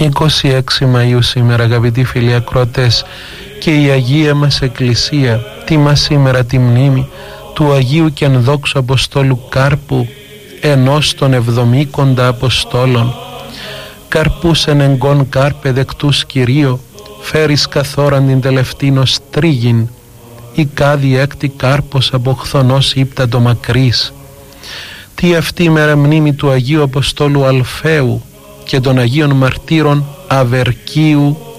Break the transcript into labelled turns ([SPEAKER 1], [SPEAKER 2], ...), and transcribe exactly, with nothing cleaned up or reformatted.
[SPEAKER 1] είκοσι έξι Μαΐου σήμερα, αγαπητοί φίλοι ακροατές, και η Αγία μας Εκκλησία τιμά σήμερα τη μνήμη του Αγίου και ενδόξου Αποστόλου Κάρπου, ενός των εβδομήκοντα Αποστόλων. Καρπούς εν εγκόν Κάρπε δεκτούς Κυρίω, φέρεις καθόραν την τελευτήνος τρίγην, η κάδη έκτη Κάρπος από χθονός ύπτατο μακρύς. Τι αυτή μέρα μνήμη του Αγίου Αποστόλου Αλφαίου και των Αγίων Μαρτύρων Αβερκίου,